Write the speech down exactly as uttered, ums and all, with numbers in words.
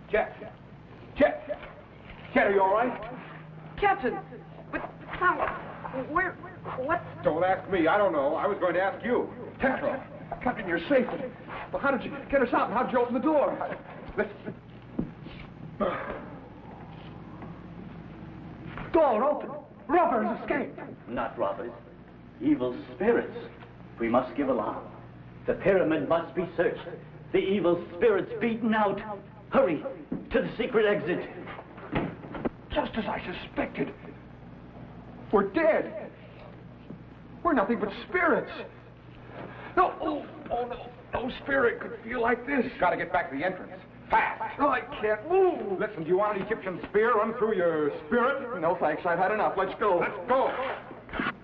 Jet. Jet. Jet, are you all right? Captain, but how? Where? What? Don't ask me. I don't know. I was going to ask you. Tetra. Captain, you're safe. Well, how did you get us out? How did you open the door? Listen. Door open. Robbers escaped. Not robbers. Evil spirits. We must give alarm. The pyramid must be searched. The evil spirits beaten out. Hurry to the secret exit. Just as I suspected. We're dead. We're nothing but spirits. No, oh, oh no. No spirit could feel like this. Gotta get back to the entrance. Fast. Oh, I can't move. Listen, do you want an Egyptian spear run through your spirit? No, thanks. I've had enough. Let's go. Let's go.